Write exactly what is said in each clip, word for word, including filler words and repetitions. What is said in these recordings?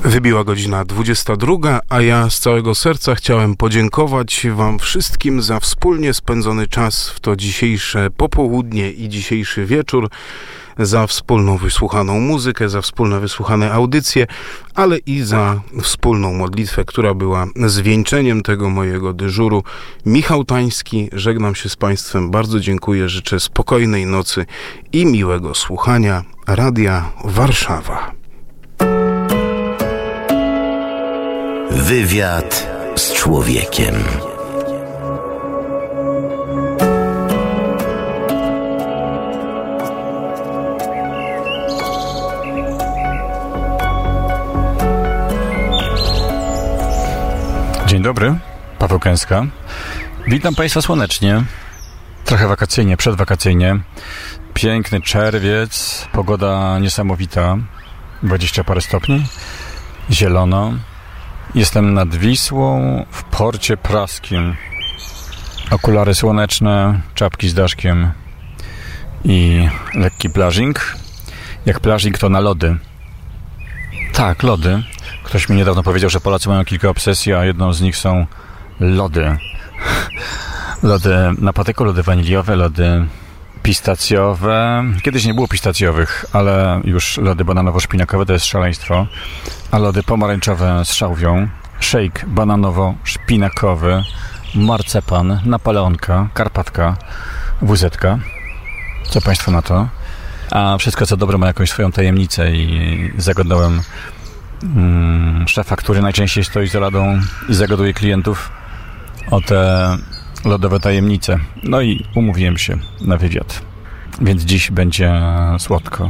Wybiła godzina dwudziesta druga, a ja z całego serca chciałem podziękować Wam wszystkim za wspólnie spędzony czas w to dzisiejsze popołudnie i dzisiejszy wieczór, za wspólną wysłuchaną muzykę, za wspólne wysłuchane audycje, ale i za wspólną modlitwę, która była zwieńczeniem tego mojego dyżuru. Michał Tański, żegnam się z Państwem, bardzo dziękuję, życzę spokojnej nocy i miłego słuchania Radia Warszawa. Wywiad z człowiekiem. Dzień dobry, Paweł Kęska. Witam Państwa słonecznie, trochę wakacyjnie, przedwakacyjnie. Piękny czerwiec, pogoda niesamowita, dwadzieścia parę stopni, zielono. Jestem nad Wisłą w porcie praskim. Okulary słoneczne, czapki z daszkiem i lekki plażing. Jak plażing to na lody. Tak, lody. Ktoś mi niedawno powiedział, że Polacy mają kilka obsesji, a jedną z nich są lody. Lody na patyku, lody waniliowe, lody pistacjowe. Kiedyś nie było pistacjowych, ale już lody bananowo-szpinakowe to jest szaleństwo. A lody pomarańczowe z szałwią, shake bananowo-szpinakowy, marcepan, napoleonka, karpatka, wuzetka. Co Państwo na to? A wszystko co dobre ma jakąś swoją tajemnicę i zagadnąłem mm, szefa, który najczęściej stoi za ladą i zagaduje klientów o te lodowe tajemnice. No i umówiłem się na wywiad. Więc dziś będzie słodko.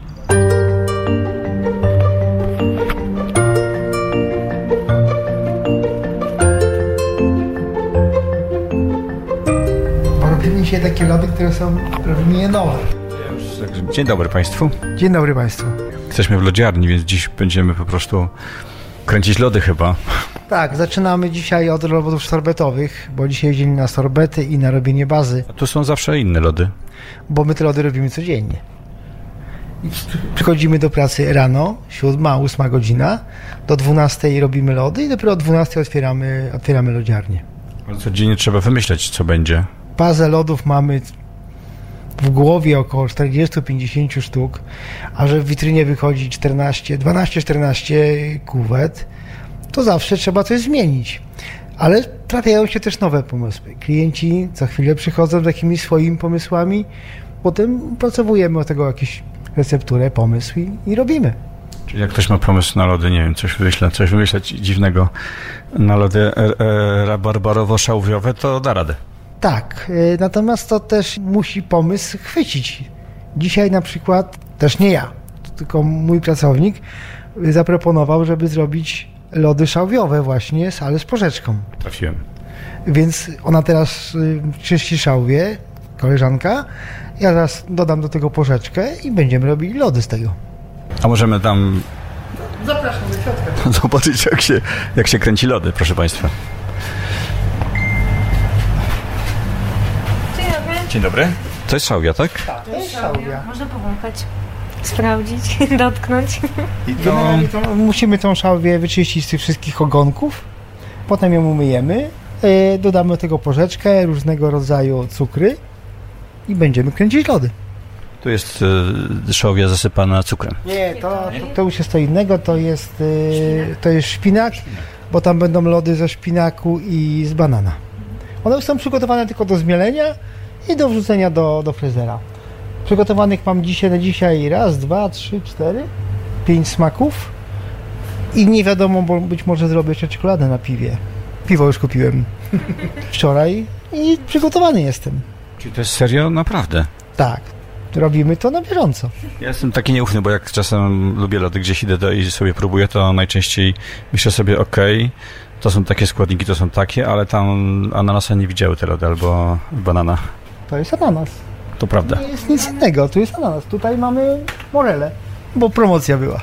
Robimy dzisiaj takie lody, które są robimy nowe. Dzień dobry Państwu. Dzień dobry Państwu. Jesteśmy w lodziarni, więc dziś będziemy po prostu kręcić lody chyba. Tak, zaczynamy dzisiaj od lodów sorbetowych, bo dzisiaj dzień na sorbety i na robienie bazy. A tu są zawsze inne lody. Bo my te lody robimy codziennie. I przychodzimy do pracy rano, siódma, ósma godzina, do dwunastej robimy lody i dopiero o dwunastej otwieramy, otwieramy lodziarnię. Ale codziennie trzeba wymyśleć, co będzie. Bazę lodów mamy w głowie około czterdzieści do pięćdziesięciu sztuk, a że w witrynie wychodzi czternaście, dwanaście czternaście kuwet, to zawsze trzeba coś zmienić. Ale trafiają się też nowe pomysły. Klienci co chwilę przychodzą z takimi swoimi pomysłami, potem opracowujemy od tego jakąś recepturę, pomysł i, i robimy. Czyli jak ktoś ma pomysł na lody, nie wiem, coś wymyśleć, coś wymyśleć dziwnego na lody e, e, rabarbarowo-szałwiowe, to da radę. Tak, y, natomiast to też musi pomysł chwycić. Dzisiaj na przykład, też nie ja, tylko mój pracownik zaproponował, żeby zrobić lody szałwiowe właśnie, ale z porzeczką. Trafiłem. Więc ona teraz y, czyści szałwie, koleżanka, ja zaraz dodam do tego porzeczkę i będziemy robili lody z tego. A możemy tam... Zapraszam do środka. Zobaczyć jak się, jak się kręci lody, proszę Państwa. Dzień dobry. Dzień dobry. To jest szałwia, tak? Tak, to jest szałwia. Można powąchać, sprawdzić, dotknąć. I to... Generalnie to musimy tą szałwię wyczyścić z tych wszystkich ogonków, potem ją umyjemy, yy, dodamy do tego porzeczkę, różnego rodzaju cukry i będziemy kręcić lody. Tu jest y, szałwia zasypana cukrem. Nie, to, to, to już jest to innego, to jest, yy, to jest szpinak, bo tam będą lody ze szpinaku i z banana. One już są przygotowane tylko do zmielenia i do wrzucenia do, do fryzera. Przygotowanych mam dzisiaj na dzisiaj raz, dwa, trzy, cztery, pięć smaków i nie wiadomo, bo być może zrobię jeszcze czekoladę na piwie. Piwo już kupiłem wczoraj i przygotowany jestem. Czyli to jest serio? Naprawdę? Tak, robimy to na bieżąco. Ja jestem taki nieufny, bo jak czasem lubię lody, gdzieś idę to i sobie próbuję, to najczęściej myślę sobie, okej, okay, to są takie składniki, to są takie, ale tam ananasa nie widziały te lody, albo banana. To jest ananas. To prawda. Nie jest nic innego, tu jest ananas. Tutaj mamy morele, bo promocja była.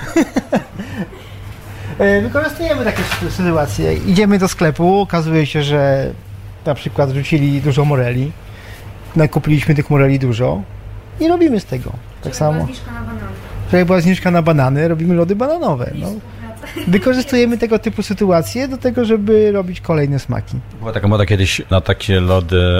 Wykorzystujemy takie sytuacje. Idziemy do sklepu, okazuje się, że na przykład wrzucili dużo moreli. Nakupiliśmy tych moreli dużo i robimy z tego. Tak samo. Zniżka na banany. Tutaj była zniżka na banany, robimy lody bananowe. No. Wykorzystujemy tego typu sytuacje do tego, żeby robić kolejne smaki. Była taka moda kiedyś na takie lody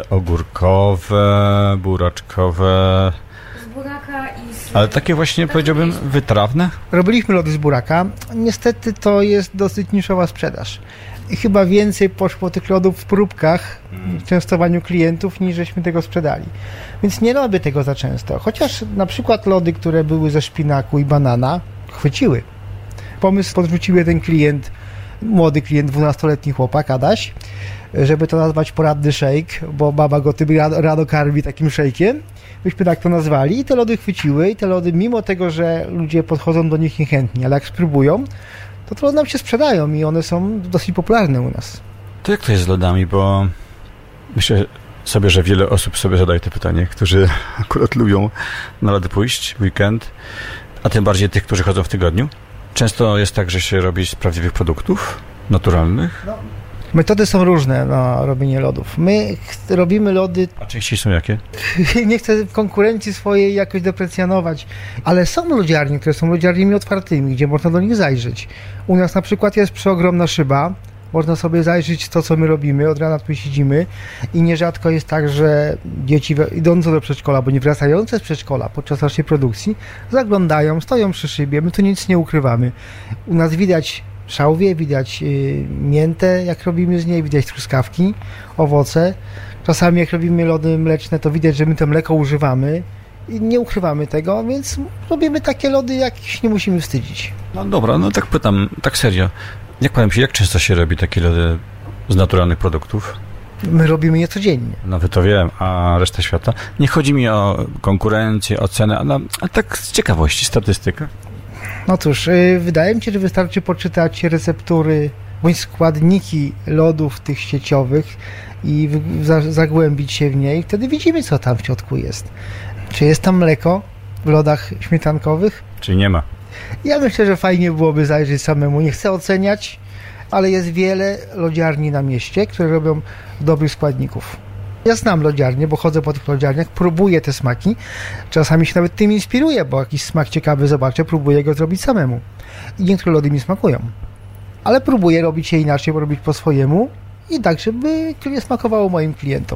ogórkowe, buraczkowe, Z buraka i z... ale takie właśnie, powiedziałbym, wytrawne. Robiliśmy lody z buraka. Niestety to jest dosyć niszowa sprzedaż. I chyba więcej poszło tych lodów w próbkach, w częstowaniu klientów, niż żeśmy tego sprzedali. Więc nie robię tego za często. Chociaż na przykład lody, które były ze szpinaku i banana, chwyciły. Pomysł podrzucił jeden klient, młody klient, dwunastoletni chłopak, Adaś, żeby to nazwać poradny shake, bo baba go tym rano, rano karmi takim shake'iem. Myśmy tak to nazwali i te lody chwyciły i te lody, mimo tego, że ludzie podchodzą do nich niechętnie, ale jak spróbują, to to nam się sprzedają i one są dosyć popularne u nas. To jak to jest z lodami, bo myślę sobie, że wiele osób sobie zadaje to pytanie, którzy akurat lubią na lody pójść w weekend, a tym bardziej tych, którzy chodzą w tygodniu. Często jest tak, że się robi z prawdziwych produktów naturalnych. No. Metody są różne na robienie lodów. My ch- robimy lody... A częściej są jakie? Nie chcę w konkurencji swojej jakoś deprecjonować, ale są lodziarnie, które są lodziarniami otwartymi, gdzie można do nich zajrzeć. U nas na przykład jest przeogromna szyba. Można sobie zajrzeć to, co my robimy. Od rana tu siedzimy i nierzadko jest tak, że dzieci idące do przedszkola, bo nie wracające z przedszkola podczas naszej produkcji, zaglądają, stoją przy szybie. My tu nic nie ukrywamy. U nas widać szałwię, widać yy, miętę, jak robimy z niej, widać truskawki, owoce. Czasami jak robimy lody mleczne, to widać, że my to mleko używamy i nie ukrywamy tego, więc robimy takie lody, jak się nie musimy wstydzić. No dobra, no tak pytam, tak serio. Jak pan myśli, jak często się robi takie lody z naturalnych produktów? My robimy je codziennie. No wy to wiem, a reszta świata? Nie chodzi mi o konkurencję, o cenę, a, a tak z ciekawości, statystyka. No cóż, yy, wydaje mi się, że wystarczy poczytać receptury bądź składniki lodów tych sieciowych i w, za, zagłębić się w niej. Wtedy widzimy, co tam w środku jest. Czy jest tam mleko w lodach śmietankowych? Czyli nie ma. Ja myślę, że fajnie byłoby zajrzeć samemu. Nie chcę oceniać, ale jest wiele lodziarni na mieście, które robią dobrych składników. Ja znam lodziarnię, bo chodzę po tych lodziarniach, próbuję te smaki. Czasami się nawet tym inspiruję, bo jakiś smak ciekawy zobaczę, próbuję go zrobić samemu. I niektóre lody mi smakują. Ale próbuję robić je inaczej, bo robić po swojemu i tak, żeby smakowało moim klientom.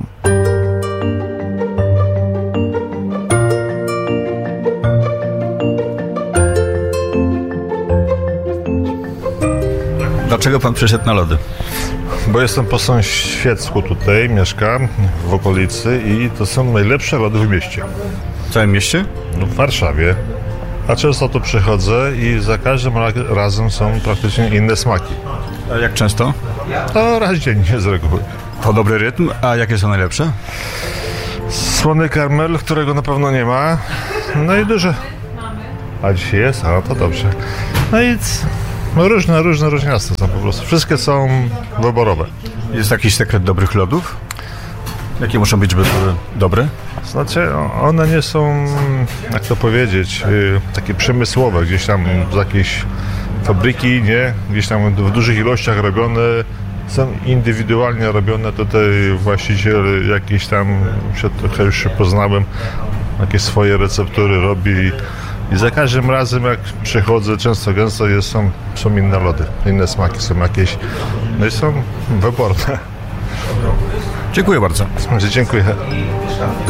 Dlaczego pan przyszedł na lody? Bo jestem po sąsiedzku tutaj, mieszkam w okolicy i to są najlepsze lody w mieście. W całym mieście? No, w Warszawie. A często tu przychodzę i za każdym razem są praktycznie inne smaki. A jak często? To raz dziennie z reguły. To dobry rytm, a jakie są najlepsze? Słony karmel, którego na pewno nie ma. No i duże. A dzisiaj jest? A to dobrze. No i no różne, różne, różniaste są po prostu. Wszystkie są wyborowe. Jest jakiś sekret dobrych lodów? Jakie muszą być, żeby były dobre? Znaczy, one nie są, jak to powiedzieć, takie przemysłowe, gdzieś tam z jakiejś fabryki, nie? Gdzieś tam w dużych ilościach robione, są indywidualnie robione. Tutaj właściciel jakiś tam, się trochę już się poznałem, jakieś swoje receptury robi i za każdym razem jak przychodzę, często gęsto jest, są, są inne lody, inne smaki, są jakieś, no i są wyborne. Dziękuję bardzo. Dziękuję.